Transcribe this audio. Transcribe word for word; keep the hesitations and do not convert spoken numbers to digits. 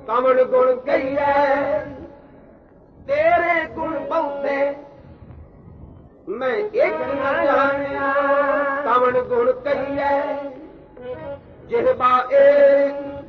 ਕਵਣ ਗੁਣ ਕਹੀਐ ਤੇਰੇ ਗੁਣ ਬਹੁਤੇ ਮੈਂ ਇੱਕ ਨਾ ਜਾਣਿਆ। ਕਵਣ ਗੁਣ ਕਹੀਐ ਜਿਹਬਾ ਏਕ